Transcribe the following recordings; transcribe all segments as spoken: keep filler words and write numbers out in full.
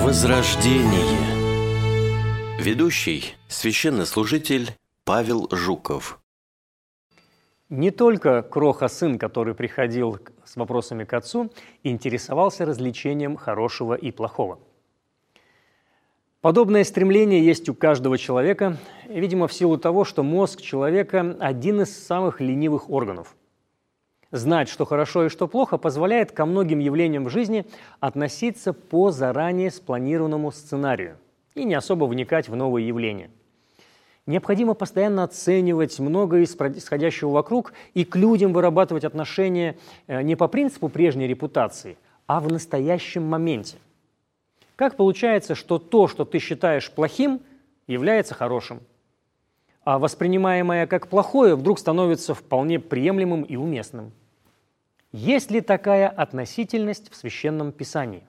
Возрождение. Ведущий, священнослужитель Павел Жуков. Не только Кроха, сын, который приходил с вопросами к отцу, интересовался развлечением хорошего и плохого. Подобное стремление есть у каждого человека, видимо, в силу того, что мозг человека – один из самых ленивых органов. Знать, что хорошо и что плохо, позволяет ко многим явлениям в жизни относиться по заранее спланированному сценарию и не особо вникать в новые явления. Необходимо постоянно оценивать многое из происходящего вокруг и к людям вырабатывать отношения не по принципу прежней репутации, а в настоящем моменте. Как получается, что то, что ты считаешь плохим, является хорошим, а воспринимаемое как плохое вдруг становится вполне приемлемым и уместным? Есть ли такая относительность в Священном Писании?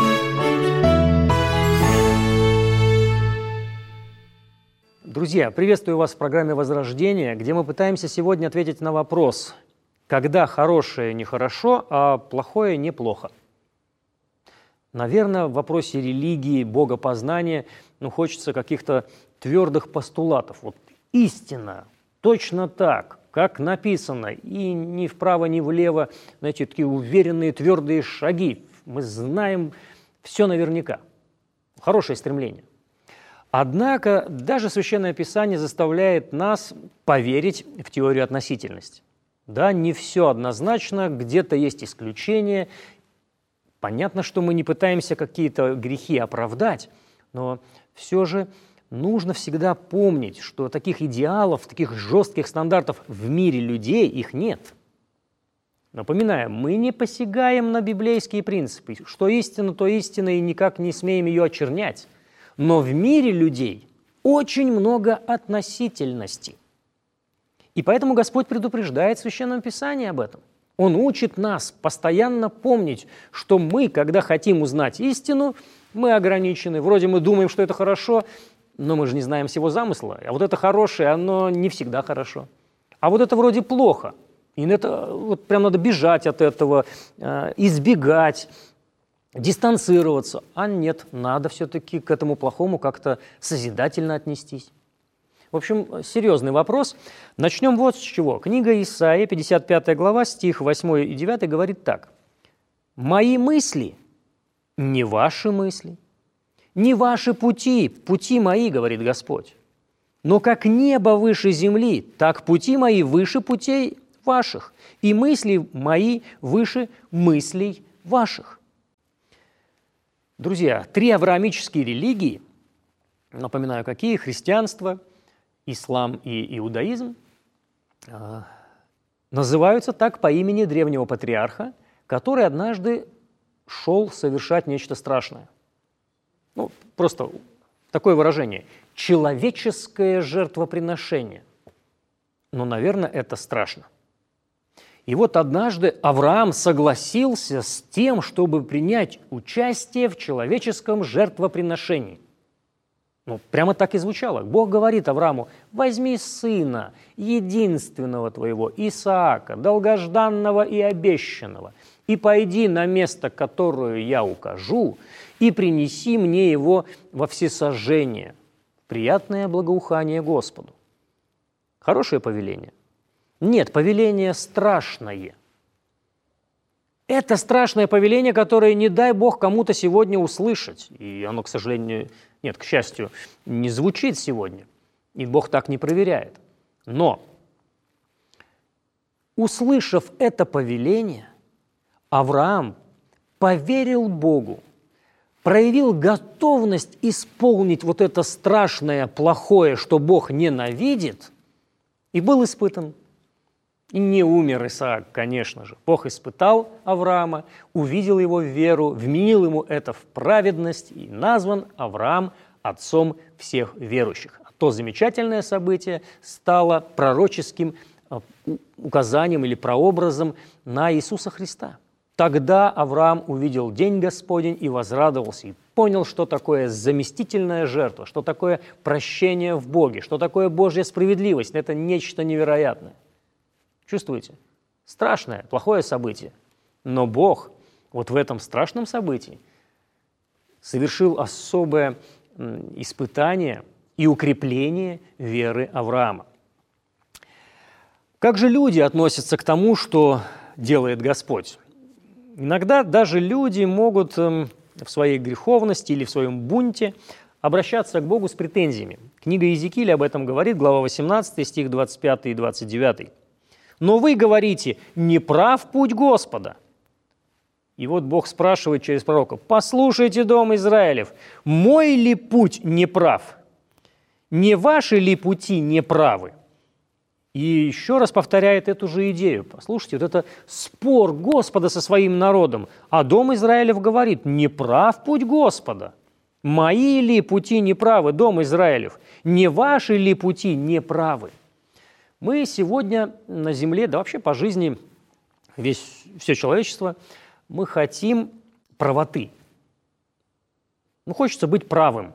Друзья, приветствую вас в программе «Возрождение», где мы пытаемся сегодня ответить на вопрос, когда хорошее нехорошо, а плохое неплохо. Наверное, в вопросе религии, богопознания, ну, хочется каких-то твердых постулатов. Вот истина, точно так, как написано, и ни вправо, ни влево, знаете, такие уверенные, твердые шаги. Мы знаем все наверняка. Хорошее стремление. Однако даже Священное Писание заставляет нас поверить в теорию относительности. Да, не все однозначно, где-то есть исключения. Понятно, что мы не пытаемся какие-то грехи оправдать, но все же нужно всегда помнить, что таких идеалов, таких жестких стандартов в мире людей их нет. Напоминаю, мы не посягаем на библейские принципы, что истина, то истина, и никак не смеем ее очернять. Но в мире людей очень много относительности. И поэтому Господь предупреждает в Священном Писании об этом. Он учит нас постоянно помнить, что мы, когда хотим узнать истину, мы ограничены. Вроде мы думаем, что это хорошо, но мы же не знаем всего замысла. А вот это хорошее, оно не всегда хорошо. А вот это вроде плохо. И это вот прям надо бежать от этого, избегать, дистанцироваться. А нет, надо все-таки к этому плохому как-то созидательно отнестись. В общем, серьезный вопрос. Начнем вот с чего. Книга Исаии, пятьдесят пятая глава, стих восьмой и девятый говорит так. «Мои мысли не ваши мысли, не ваши пути, пути мои, говорит Господь. Но как небо выше земли, так пути мои выше путей ваших, и мысли мои выше мыслей ваших». Друзья, три авраамические религии, напоминаю, какие: христианство, ислам и иудаизм, называются так по имени древнего патриарха, который однажды шел совершать нечто страшное. Ну, просто такое выражение – человеческое жертвоприношение. Но, наверное, это страшно. И вот однажды Авраам согласился с тем, чтобы принять участие в человеческом жертвоприношении. Ну, прямо так и звучало. Бог говорит Аврааму: возьми сына, единственного твоего, Исаака, долгожданного и обещанного, и пойди на место, которое я укажу, и принеси мне его во всесожжение, приятное благоухание Господу. Хорошее повеление? Нет, повеление страшное. Это страшное повеление, которое, не дай Бог, кому-то сегодня услышать. И оно, к сожалению, нет, к счастью, не звучит сегодня. И Бог так не проверяет. Но, услышав это повеление, Авраам поверил Богу, проявил готовность исполнить вот это страшное, плохое, что Бог ненавидит, и был испытан. И не умер Исаак, конечно же. Бог испытал Авраама, увидел его веру, вменил ему это в праведность, и назван Авраам отцом всех верующих. А то замечательное событие стало пророческим указанием или прообразом на Иисуса Христа. Тогда Авраам увидел день Господень и возрадовался, и понял, что такое заместительная жертва, что такое прощение в Боге, что такое Божья справедливость. Это нечто невероятное. Чувствуете? Страшное, плохое событие. Но Бог вот в этом страшном событии совершил особое испытание и укрепление веры Авраама. Как же люди относятся к тому, что делает Господь? Иногда даже люди могут в своей греховности или в своем бунте обращаться к Богу с претензиями. Книга Иезекииля об этом говорит, глава восемнадцатая, стих двадцать пятый и двадцать девятый. «Но вы говорите, не прав путь Господа». И вот Бог спрашивает через пророка: «Послушайте, дом Израилев, мой ли путь неправ? Не ваши ли пути неправы?» И еще раз повторяет эту же идею. Послушайте, вот это спор Господа со своим народом. А дом Израилев говорит: «Не прав путь Господа. Мои ли пути неправы, дом Израилев? Не ваши ли пути неправы?» Мы сегодня на земле, да вообще по жизни, весь, все человечество, мы хотим правоты. Ну, хочется быть правым.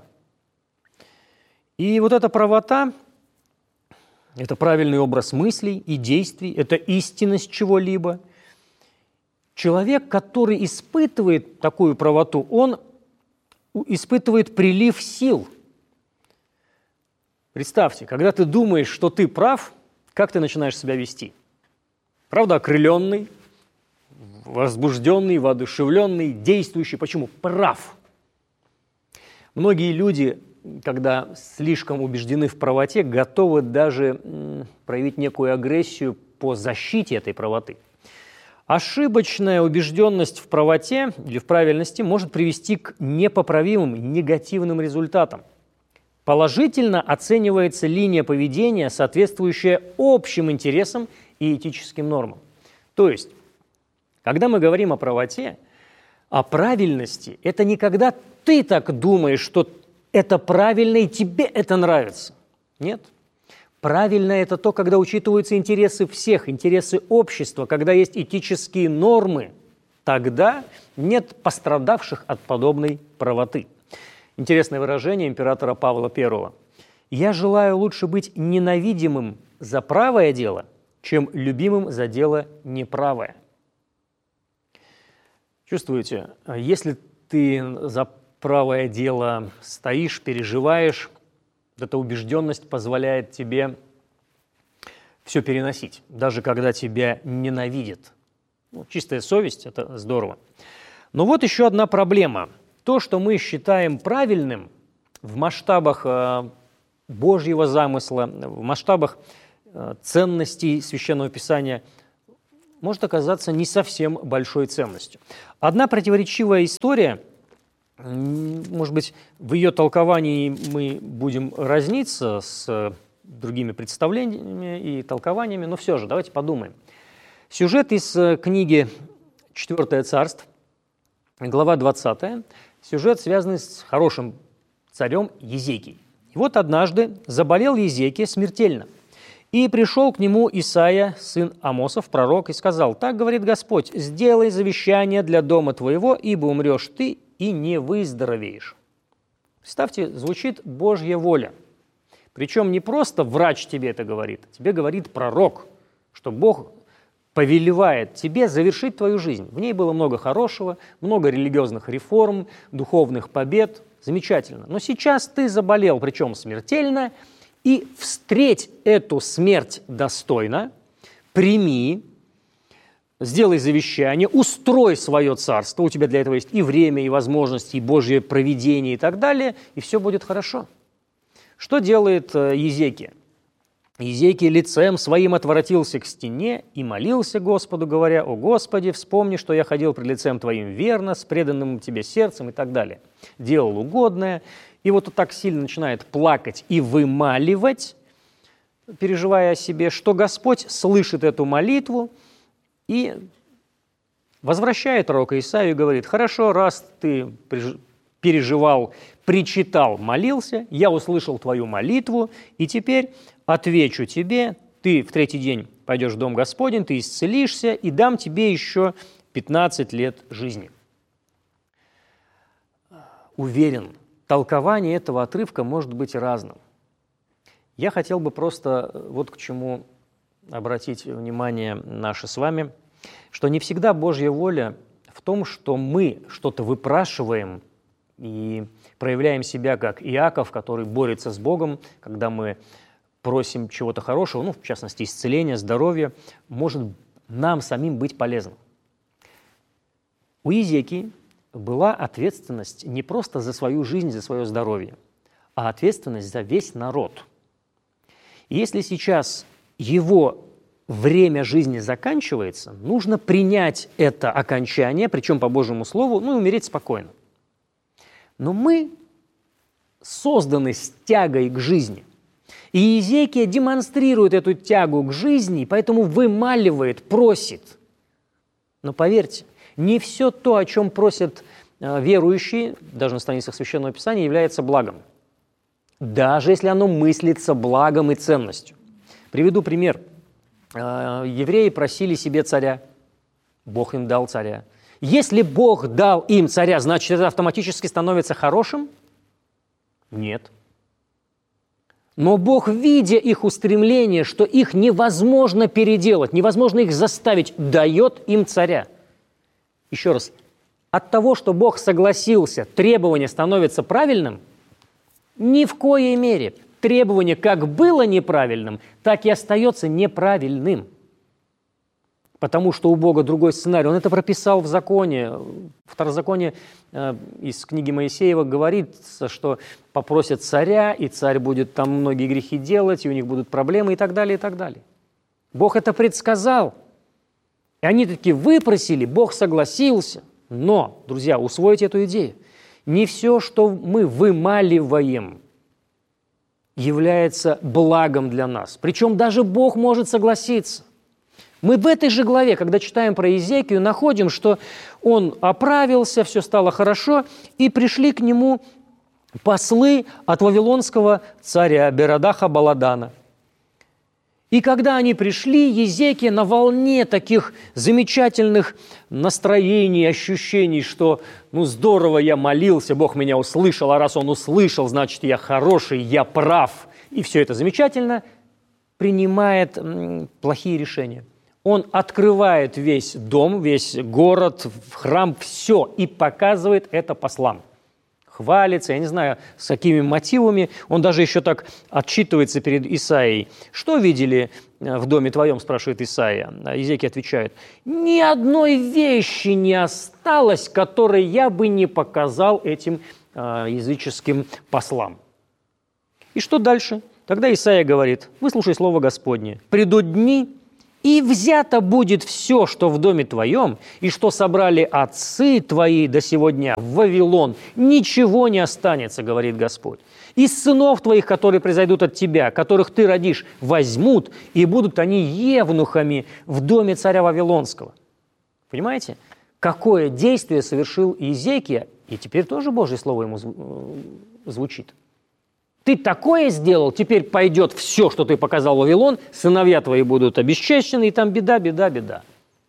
И вот эта правота – это правильный образ мыслей и действий, это истинность чего-либо. Человек, который испытывает такую правоту, он испытывает прилив сил. Представьте, когда ты думаешь, что ты прав, как ты начинаешь себя вести? Правда, окрыленный, возбужденный, воодушевленный, действующий. Почему? Прав. Многие люди, когда слишком убеждены в правоте, готовы даже м, проявить некую агрессию по защите этой правоты. Ошибочная убежденность в правоте или в правильности может привести к непоправимым негативным результатам. Положительно оценивается линия поведения, соответствующая общим интересам и этическим нормам. То есть, когда мы говорим о правоте, о правильности, это не когда ты так думаешь, что это правильно и тебе это нравится. Нет. Правильно – это то, когда учитываются интересы всех, интересы общества, когда есть этические нормы. Тогда нет пострадавших от подобной правоты. Интересное выражение императора Павла Первого. «Я желаю лучше быть ненавидимым за правое дело, чем любимым за дело неправое». Чувствуете, если ты за правое дело стоишь, переживаешь, эта убежденность позволяет тебе все переносить, даже когда тебя ненавидят. Ну, чистая совесть – это здорово. Но вот еще одна проблема. То, что мы считаем правильным в масштабах э, Божьего замысла, в масштабах э, ценностей Священного Писания, может оказаться не совсем большой ценностью. Одна противоречивая история, может быть, в ее толковании мы будем разниться с другими представлениями и толкованиями, но все же давайте подумаем. Сюжет из книги «Четвертое царство», глава двадцатая. Сюжет, связанный с хорошим царем Езекией. И вот однажды заболел Езекия смертельно. И пришел к нему Исаия, сын Амосов, пророк, и сказал: «Так говорит Господь, сделай завещание для дома твоего, ибо умрешь ты и не выздоровеешь». Представьте, звучит Божья воля. Причем не просто врач тебе это говорит, тебе говорит пророк, что Бог повелевает тебе завершить твою жизнь. В ней было много хорошего, много религиозных реформ, духовных побед. Замечательно. Но сейчас ты заболел, причем смертельно, и встреть эту смерть достойно, прими, сделай завещание, устрой свое царство, у тебя для этого есть и время, и возможности, и Божье провидение и так далее, и все будет хорошо. Что делает Езекия? Езекия лицем своим отворотился к стене и молился Господу, говоря: «О Господи, вспомни, что я ходил пред лицем Твоим верно, с преданным Тебе сердцем» и так далее. Делал угодное. И вот он так сильно начинает плакать и вымаливать, переживая о себе, что Господь слышит эту молитву и возвращает пророка Исаию и говорит: «Хорошо, раз ты переживал, причитал, молился, я услышал твою молитву, и теперь отвечу тебе, ты в третий день пойдешь в дом Господень, ты исцелишься, и дам тебе еще пятнадцать лет жизни». Уверен, толкование этого отрывка может быть разным. Я хотел бы просто вот к чему обратить внимание наше с вами, что не всегда Божья воля в том, что мы что-то выпрашиваем и проявляем себя как Иаков, который борется с Богом, когда мы просим чего-то хорошего, ну, в частности, исцеления, здоровья, может нам самим быть полезным. У Иезекии была ответственность не просто за свою жизнь, за свое здоровье, а ответственность за весь народ. И если сейчас его время жизни заканчивается, нужно принять это окончание, причем по Божьему Слову, ну и умереть спокойно. Но мы созданы с тягой к жизни. И Иезекия демонстрирует эту тягу к жизни, поэтому вымаливает, просит. Но поверьте, не все то, о чем просят верующие, даже на страницах Священного Писания, является благом. Даже если оно мыслится благом и ценностью. Приведу пример. Евреи просили себе царя. Бог им дал царя. Если Бог дал им царя, значит, это автоматически становится хорошим? Нет. Но Бог, видя их устремление, что их невозможно переделать, невозможно их заставить, дает им царя. Еще раз, от того, что Бог согласился, требование становится правильным? Ни в коей мере. Требование как было неправильным, так и остается неправильным. Потому что у Бога другой сценарий. Он это прописал в законе. Второзаконие э, из книги Моисеева говорится, что попросят царя, и царь будет там многие грехи делать, и у них будут проблемы, и так далее, и так далее. Бог это предсказал. И они такие выпросили, Бог согласился. Но, друзья, усвойте эту идею. Не все, что мы вымаливаем, является благом для нас. Причем даже Бог может согласиться. Мы в этой же главе, когда читаем про Иезекию, находим, что он оправился, все стало хорошо, и пришли к нему послы от вавилонского царя Беродаха Баладана. И когда они пришли, Иезекия на волне таких замечательных настроений, ощущений, что ну здорово, я молился, Бог меня услышал, а раз Он услышал, значит, я хороший, я прав, и все это замечательно, принимает м, плохие решения. Он открывает весь дом, весь город, храм, все, и показывает это послам. Хвалится, я не знаю, с какими мотивами. Он даже еще так отчитывается перед Исаией. «Что видели в доме твоем?» – спрашивает Исаия. Иезекия отвечает: «Ни одной вещи не осталось, которой я бы не показал этим э, языческим послам». И что дальше? Тогда Исаия говорит: «Выслушай слово Господне. Придут дни, и взято будет все, что в доме твоем, и что собрали отцы твои до сего дня в Вавилон. Ничего не останется, говорит Господь. Из сынов твоих, которые произойдут от тебя, которых ты родишь, возьмут, и будут они евнухами в доме царя Вавилонского». Понимаете, какое действие совершил Иезекия, и теперь тоже Божье слово ему звучит. Ты такое сделал, теперь пойдет все, что ты показал в Вавилон, сыновья твои будут обесчещены, и там беда, беда, беда.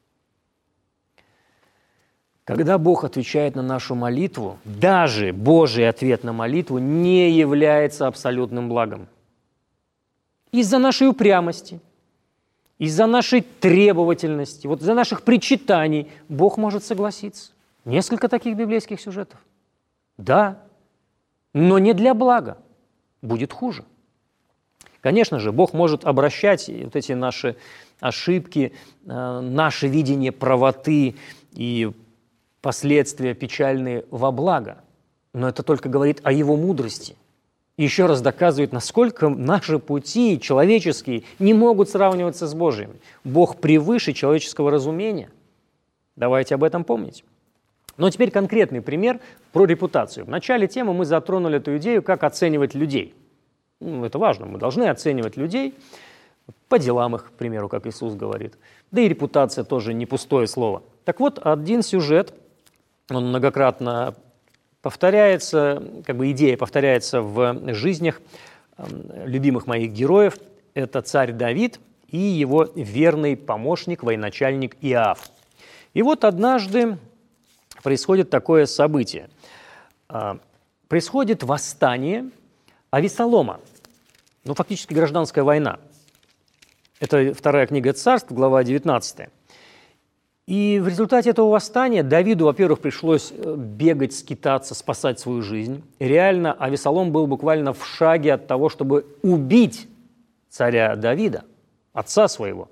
Когда Бог отвечает на нашу молитву, даже Божий ответ на молитву не является абсолютным благом. Из-за нашей упрямости, из-за нашей требовательности, вот из-за наших причитаний Бог может согласиться. Несколько таких библейских сюжетов. Да, но не для блага. Будет хуже. Конечно же, Бог может обращать вот эти наши ошибки, наше видение правоты и последствия печальные во благо. Но это только говорит о Его мудрости. И еще раз доказывает, насколько наши пути человеческие не могут сравниваться с Божьими. Бог превыше человеческого разумения. Давайте об этом помнить. Но теперь конкретный пример про репутацию. В начале темы мы затронули эту идею, как оценивать людей. Ну, это важно, мы должны оценивать людей по делам их, к примеру, как Иисус говорит. Да и репутация тоже не пустое слово. Так вот, один сюжет, он многократно повторяется, как бы идея повторяется в жизнях любимых моих героев. Это царь Давид и его верный помощник, военачальник Иоав. И вот однажды происходит такое событие. Происходит восстание Авессалома. Ну, фактически гражданская война. Это вторая книга Царств, глава девятнадцатая. И в результате этого восстания Давиду, во-первых, пришлось бегать, скитаться, спасать свою жизнь. Реально Авесолом был буквально в шаге от того, чтобы убить царя Давида, отца своего.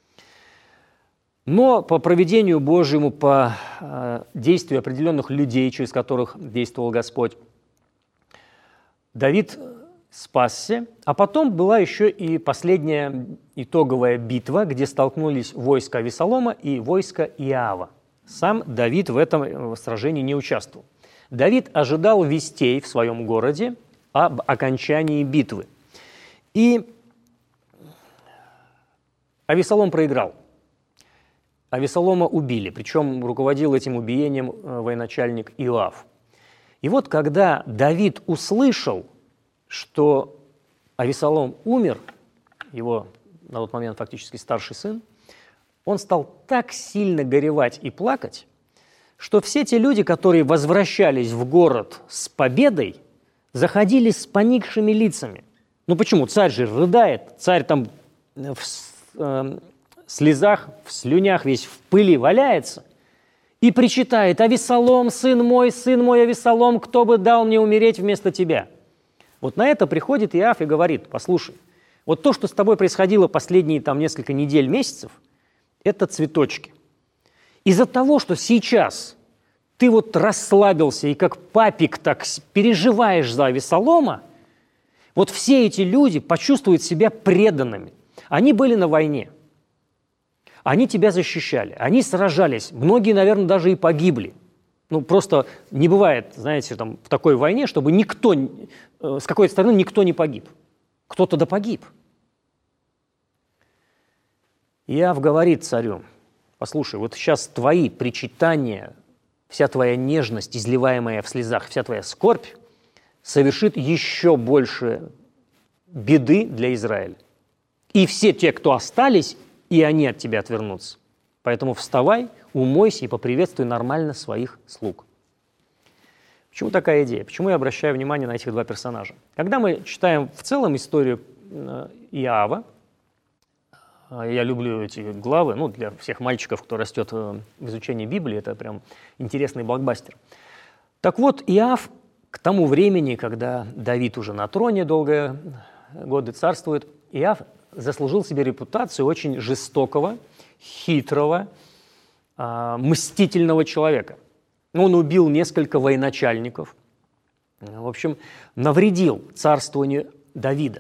Но по провидению Божьему, по э, действию определенных людей, через которых действовал Господь, Давид спасся. А потом была еще и последняя итоговая битва, где столкнулись войска Авесолома и войска Иоава. Сам Давид в этом сражении не участвовал. Давид ожидал вестей в своем городе об окончании битвы. И Авесолом проиграл. Авесолома убили, причем руководил этим убиением военачальник Иоав. И вот когда Давид услышал, что Авесолом умер, его на тот момент фактически старший сын, он стал так сильно горевать и плакать, что все те люди, которые возвращались в город с победой, заходили с поникшими лицами. Ну почему? Царь же рыдает, царь там в э, слезах, в слюнях весь в пыли валяется и причитает: «Авесолом, сын мой, сын мой Авесолом, кто бы дал мне умереть вместо тебя?» Вот на это приходит Иоав и говорит: послушай, вот то, что с тобой происходило последние там несколько недель, месяцев, это цветочки. Из-за того, что сейчас ты вот расслабился и как папик так переживаешь за Авесолома, вот все эти люди почувствуют себя преданными. Они были на войне, они тебя защищали, они сражались, многие, наверное, даже и погибли. Ну, просто не бывает, знаете, там, в такой войне, чтобы никто, э, с какой-то стороны никто не погиб. Кто-то да погиб. Иоав говорит царю: послушай, вот сейчас твои причитания, вся твоя нежность, изливаемая в слезах, вся твоя скорбь совершит еще больше беды для Израиля. И все те, кто остались, и они от тебя отвернутся. Поэтому вставай, умойся и поприветствуй нормально своих слуг. Почему такая идея? Почему я обращаю внимание на этих два персонажа? Когда мы читаем в целом историю Иоава, я люблю эти главы, ну, для всех мальчиков, кто растет в изучении Библии, это прям интересный блокбастер. Так вот, Иоав к тому времени, когда Давид уже на троне долгие годы царствует, Иоав заслужил себе репутацию очень жестокого, хитрого, э, мстительного человека. Он убил несколько военачальников, в общем, навредил царствованию Давида.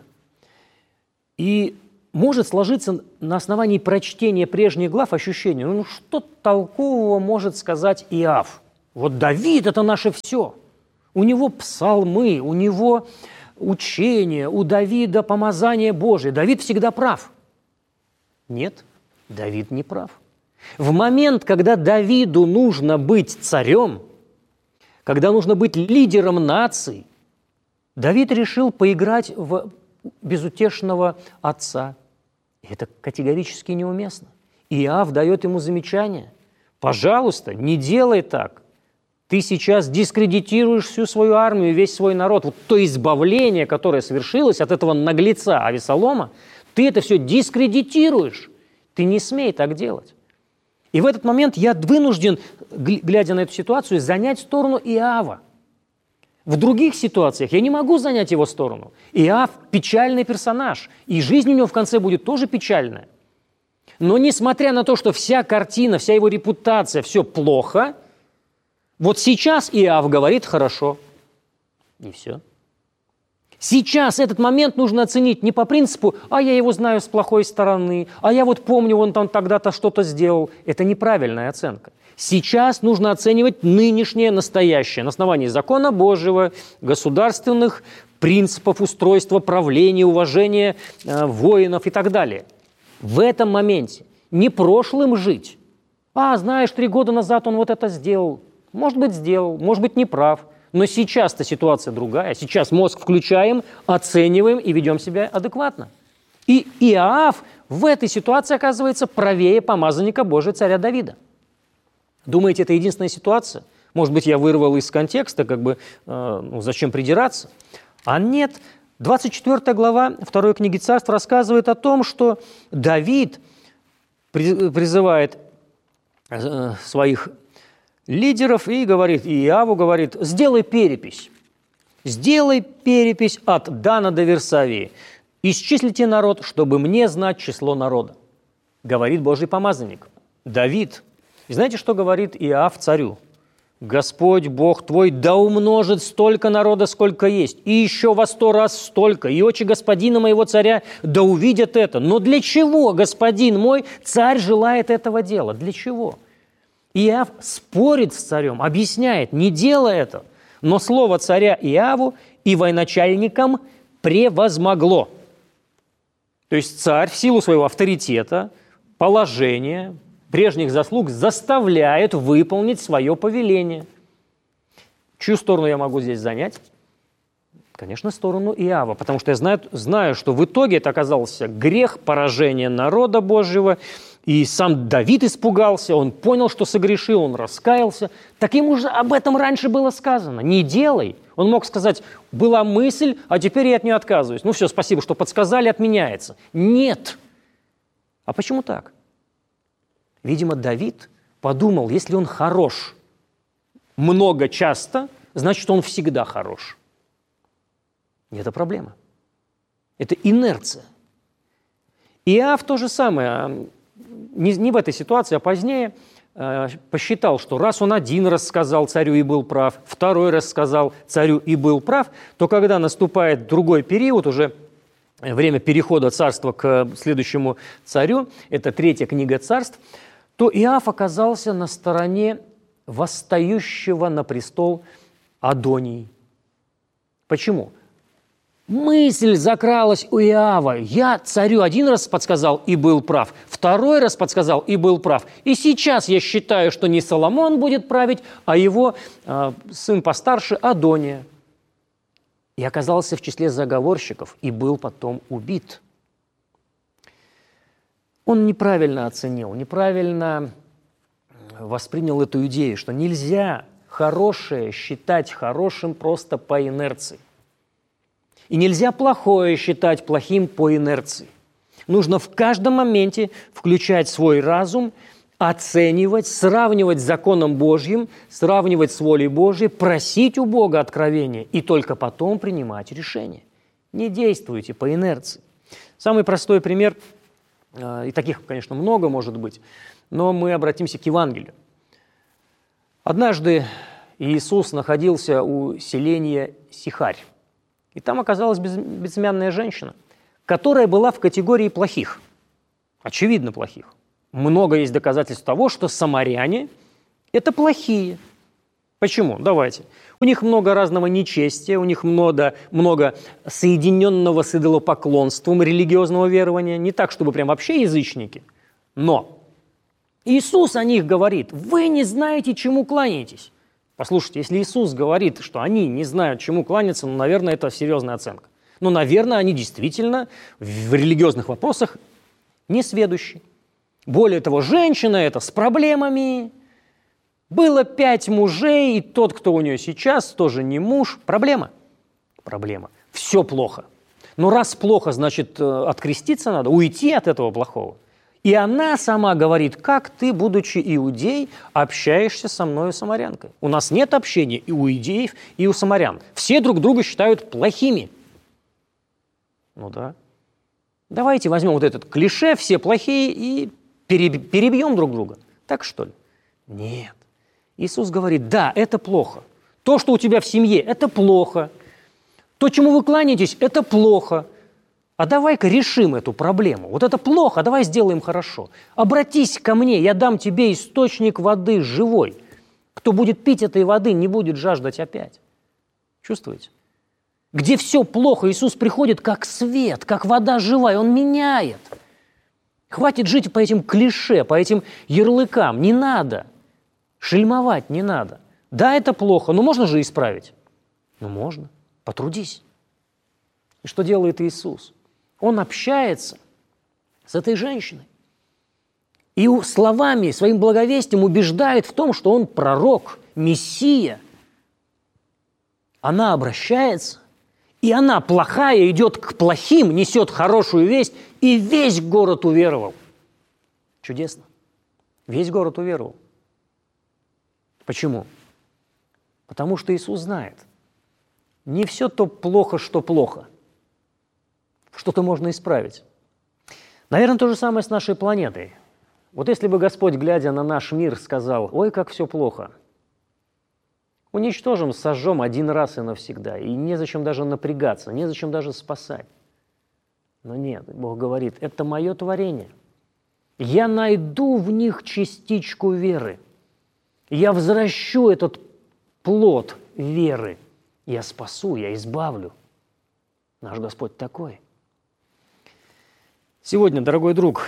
И может сложиться на основании прочтения прежних глав ощущение: ну что толкового может сказать Иоав? Вот Давид – это наше все. У него псалмы, у него учение, у Давида помазание Божие. Давид всегда прав. Нет, Давид не прав. В момент, когда Давиду нужно быть царем, когда нужно быть лидером нации, Давид решил поиграть в безутешного отца. И это категорически неуместно. Иоав дает ему замечание: пожалуйста, не делай так. Ты сейчас дискредитируешь всю свою армию, весь свой народ. Вот то избавление, которое совершилось от этого наглеца Авесолома, ты это все дискредитируешь. Ты не смей так делать. И в этот момент я вынужден, глядя на эту ситуацию, занять сторону Иоава. В других ситуациях я не могу занять его сторону. Иоав – печальный персонаж, и жизнь у него в конце будет тоже печальная. Но несмотря на то, что вся картина, вся его репутация, все плохо, вот сейчас Иоав говорит хорошо, и все. Сейчас этот момент нужно оценить не по принципу: а я его знаю с плохой стороны, а я вот помню, он там тогда-то что-то сделал. Это неправильная оценка. Сейчас нужно оценивать нынешнее, настоящее на основании закона Божьего, государственных принципов устройства, правления, уважения э, воинов и так далее. В этом моменте не прошлым жить. А, знаешь, три года назад он вот это сделал. Может быть, сделал, может быть, не прав. Но сейчас-то ситуация другая. Сейчас мозг включаем, оцениваем и ведем себя адекватно. И Иоав в этой ситуации оказывается правее помазанника Божия царя Давида. Думаете, это единственная ситуация? Может быть, я вырвал из контекста, как бы, э, ну, зачем придираться? А нет. двадцать четвёртая глава второй книги Царств рассказывает о том, что Давид призывает своих лидеров и говорит, и Иаву говорит, сделай перепись. Сделай перепись от Дана до Версавии. Исчислите народ, чтобы мне знать число народа. Говорит Божий помазанник. Давид. И знаете, что говорит Иав царю? Господь Бог твой да умножит столько народа, сколько есть, и еще во сто раз столько, и очи господина моего царя да увидят это. Но для чего, господин мой, царь желает этого дела? Для чего? Иав спорит с царем, объясняет, не делай это. Но слово царя Иаву и военачальникам превозмогло. То есть царь в силу своего авторитета, положения, прежних заслуг заставляет выполнить свое повеление. Чью сторону я могу здесь занять? Конечно, сторону Иава, потому что я знаю, знаю, что в итоге это оказался грех, поражение народа Божьего, и сам Давид испугался, он понял, что согрешил, он раскаялся. Так ему же об этом раньше было сказано. Не делай. Он мог сказать, была мысль, а теперь я от нее отказываюсь. Ну все, спасибо, что подсказали, отменяется. Нет. А почему так? Видимо, Давид подумал, если он хорош много часто, значит, он всегда хорош. И это проблема. Это инерция. Иав то же самое, не, не в этой ситуации, а позднее, э, посчитал, что раз он один раз сказал царю и был прав, второй раз сказал царю и был прав, то когда наступает другой период, уже время перехода царства к следующему царю, это третья книга царств, то Иав оказался на стороне восстающего на престол Адонии. Почему? Мысль закралась у Иава. Я царю один раз подсказал и был прав, второй раз подсказал и был прав. И сейчас я считаю, что не Соломон будет править, а его э, сын постарше Адония. И оказался в числе заговорщиков и был потом убит. Он неправильно оценил, неправильно воспринял эту идею, что нельзя хорошее считать хорошим просто по инерции. И нельзя плохое считать плохим по инерции. Нужно в каждом моменте включать свой разум, оценивать, сравнивать с законом Божьим, сравнивать с волей Божьей, просить у Бога откровения и только потом принимать решение. Не действуйте по инерции. Самый простой пример, и таких, конечно, много может быть, но мы обратимся к Евангелию. Однажды Иисус находился у селения Сихарь, и там оказалась безымянная женщина, которая была в категории плохих, очевидно плохих. Много есть доказательств того, что самаряне – это плохие. Почему? Давайте. У них много разного нечестия, у них много, много соединенного с идолопоклонством религиозного верования. Не так, чтобы прям вообще язычники. Но Иисус о них говорит, вы не знаете, чему кланяетесь. Послушайте, если Иисус говорит, что они не знают, чему кланяться, ну, наверное, это серьезная оценка. Ну, наверное, они действительно в религиозных вопросах несведущи. Более того, женщина эта с проблемами. Было пять мужей, и тот, кто у нее сейчас, тоже не муж. Проблема? Проблема. Все плохо. Но раз плохо, значит, откреститься надо, уйти от этого плохого. И она сама говорит, как ты, будучи иудей, общаешься со мною, самарянкой. У нас нет общения и у иудеев, и у самарян. Все друг друга считают плохими. Ну да. Давайте возьмем вот этот клише, все плохие, и перебьем друг друга. Так что ли? Нет. Иисус говорит, да, это плохо. То, что у тебя в семье, это плохо. То, чему вы кланяетесь, это плохо. А давай-ка решим эту проблему. Вот это плохо, давай сделаем хорошо. Обратись ко мне, я дам тебе источник воды живой. Кто будет пить этой воды, не будет жаждать опять. Чувствуете? Где все плохо, Иисус приходит как свет, как вода живая, Он меняет. Хватит жить по этим клише, по этим ярлыкам. Не надо. Шельмовать не надо. Да, это плохо, но можно же исправить. Ну, можно. Потрудись. И что делает Иисус? Он общается с этой женщиной. И словами, своим благовестием убеждает в том, что он пророк, Мессия. Она обращается, и она плохая идет к плохим, несет хорошую весть, и весь город уверовал. Чудесно. Весь город уверовал. Почему? Потому что Иисус знает, не все то плохо, что плохо. Что-то можно исправить. Наверное, то же самое с нашей планетой. Вот если бы Господь, глядя на наш мир, сказал: ой, как все плохо, уничтожим, сожжем один раз и навсегда, и незачем даже напрягаться, незачем даже спасать. Но нет, Бог говорит: это мое творение. Я найду в них частичку веры. Я возвращу этот плод веры. Я спасу, я избавлю. Наш Господь такой. Сегодня, дорогой друг,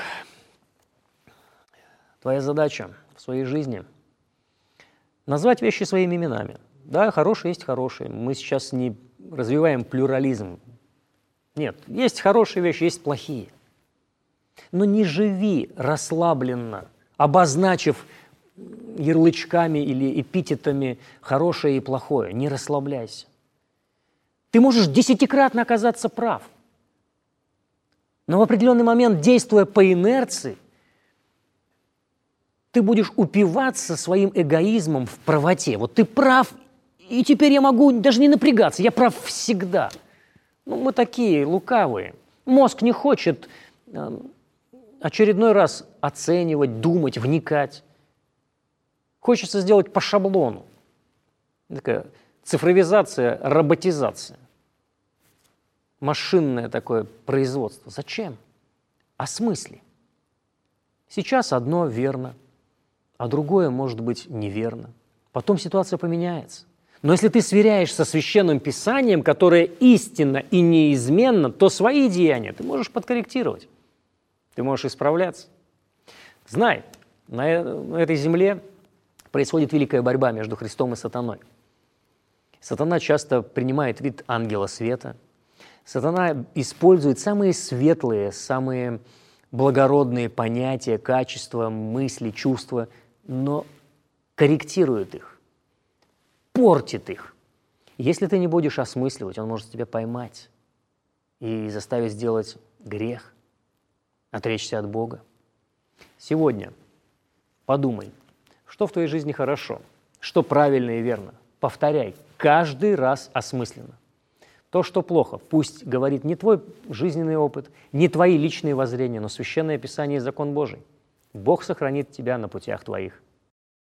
твоя задача в своей жизни – назвать вещи своими именами. Да, хорошие есть хорошие. Мы сейчас не развиваем плюрализм. Нет, есть хорошие вещи, есть плохие. Но не живи расслабленно, обозначив ярлычками или эпитетами хорошее и плохое. Не расслабляйся. Ты можешь десятикратно оказаться прав. Но в определенный момент, действуя по инерции, ты будешь упиваться своим эгоизмом в правоте. Вот ты прав, и теперь я могу даже не напрягаться, я прав всегда. Ну, мы такие лукавые. Мозг не хочет э, очередной раз оценивать, думать, вникать. Хочется сделать по шаблону. Такая цифровизация, роботизация. Машинное такое производство. Зачем? О смысле. Сейчас одно верно, а другое может быть неверно. Потом ситуация поменяется. Но если ты сверяешь со Священным Писанием, которое истинно и неизменно, то свои деяния ты можешь подкорректировать. Ты можешь исправляться. Знай, на этой земле происходит великая борьба между Христом и сатаной. Сатана часто принимает вид ангела света. Сатана использует самые светлые, самые благородные понятия, качества, мысли, чувства, но корректирует их, портит их. Если ты не будешь осмысливать, он может тебя поймать и заставить сделать грех, отречься от Бога. Сегодня подумай, что в твоей жизни хорошо, что правильно и верно. Повторяй каждый раз осмысленно. То, что плохо, пусть говорит не твой жизненный опыт, не твои личные воззрения, но Священное Писание и закон Божий. Бог сохранит тебя на путях твоих.